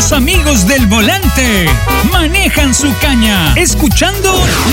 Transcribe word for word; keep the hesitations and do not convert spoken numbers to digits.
Los amigos del volante manejan su caña, escuchando